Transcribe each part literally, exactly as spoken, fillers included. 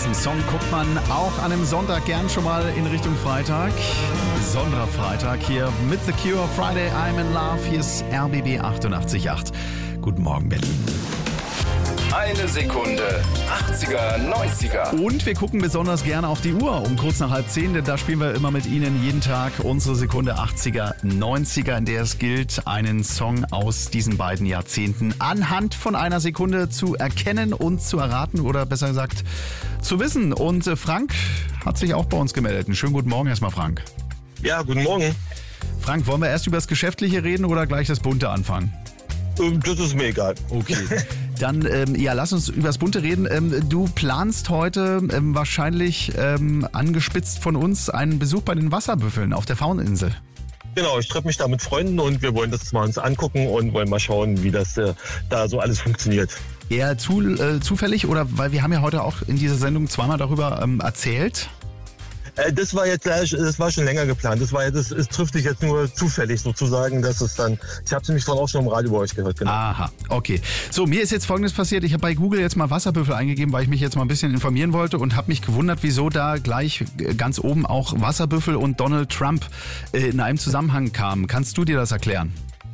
welchem Song guckt man auch an einem Sonntag gern schon mal in Richtung Freitag? Besonderer Freitag hier mit The Cure, Friday I'm in Love. Hier ist R B B achtundachtzig Komma acht. Guten Morgen, Berlin. Eine Sekunde, achtziger, neunziger. Und wir gucken besonders gerne auf die Uhr um kurz nach halb zehn, denn da spielen wir immer mit Ihnen jeden Tag unsere Sekunde achtziger, neunziger, in der es gilt, einen Song aus diesen beiden Jahrzehnten anhand von einer Sekunde zu erkennen und zu erraten oder besser gesagt zu wissen. Und Frank hat sich auch bei uns gemeldet. Einen schönen guten Morgen erstmal, Frank. Ja, guten Morgen. Frank, wollen wir erst über das Geschäftliche reden oder gleich das Bunte anfangen? Das ist mir egal. Okay. Dann, ähm, ja, lass uns über das Bunte reden. Ähm, du planst heute ähm, wahrscheinlich ähm, angespitzt von uns einen Besuch bei den Wasserbüffeln auf der Fauninsel. Genau, ich treffe mich da mit Freunden und wir wollen das mal uns angucken und wollen mal schauen, wie das äh, da so alles funktioniert. Eher zu, äh, zufällig oder weil wir haben ja heute auch in dieser Sendung zweimal darüber ähm, erzählt. Äh, das war jetzt, das war schon länger geplant. Das war jetzt, das, es trifft sich jetzt nur zufällig sozusagen, dass es dann. Ich habe es nämlich vorhin auch schon im Radio bei euch gehört. Genau. Aha, okay. So, mir ist jetzt Folgendes passiert. Ich habe bei Google jetzt mal Wasserbüffel eingegeben, weil ich mich jetzt mal ein bisschen informieren wollte und habe mich gewundert, wieso da gleich ganz oben auch Wasserbüffel und Donald Trump äh, in einem Zusammenhang kamen. Kannst du dir das erklären?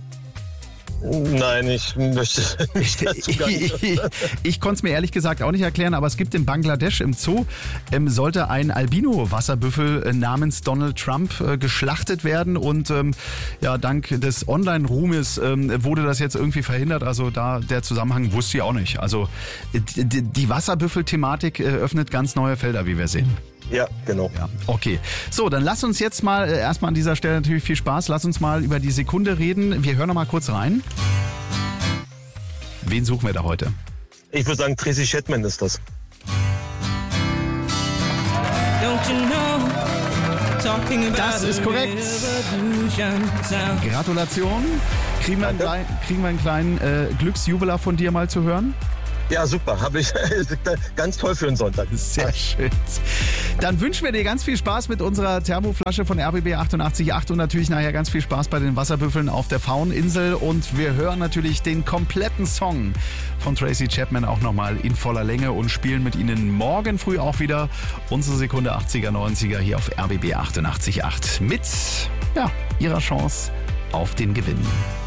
Nein, ich möchte nicht dazu gar nicht. Ich, ich konnte es mir ehrlich gesagt auch nicht erklären, aber es gibt in Bangladesch im Zoo, ähm, sollte ein Albino-Wasserbüffel äh, namens Donald Trump äh, geschlachtet werden und ähm, ja, dank des Online-Ruhmes ähm, wurde das jetzt irgendwie verhindert. Also da der Zusammenhang wusste ich auch nicht. Also die, die Wasserbüffel-Thematik äh, öffnet ganz neue Felder, wie wir sehen. Ja, genau. Ja, okay. So, dann lass uns jetzt mal, äh, erstmal an dieser Stelle natürlich viel Spaß, lass uns mal über die Sekunde reden. Wir hören noch mal kurz rein. Wen suchen wir da heute? Ich würde sagen, Tracy Chapman ist das. Das ist korrekt. Gratulation. Kriegen wir einen, klein, kriegen wir einen kleinen äh, Glücksjubiler von dir mal zu hören? Ja, super. Habe ich ganz toll für den Sonntag. Sehr schön. Dann wünschen wir dir ganz viel Spaß mit unserer Thermoflasche von R B B achtundachtzig Komma acht und natürlich nachher ganz viel Spaß bei den Wasserbüffeln auf der Fauninsel. Und wir hören natürlich den kompletten Song von Tracy Chapman auch nochmal in voller Länge und spielen mit Ihnen morgen früh auch wieder unsere Sekunde achtziger, neunziger hier auf R B B achtundachtzig Komma acht mit ja, Ihrer Chance auf den Gewinn.